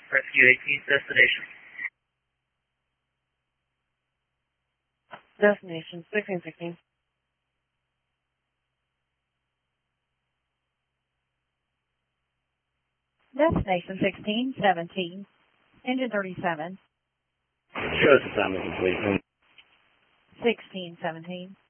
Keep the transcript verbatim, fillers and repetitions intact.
Rescue eighteen, destination. Destination sixteen sixteen. Destination sixteen seventeen. Engine thirty-seven. Show us assignment complete. sixteen seventeen.